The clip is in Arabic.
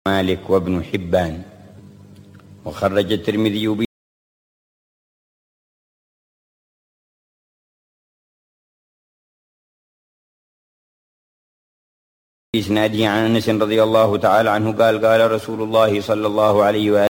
مالك وابن حبان. وخرج الترمذي بإسناده عن أنس رضي الله تعالى عنه قال: قال رسول الله صلى الله عليه وآله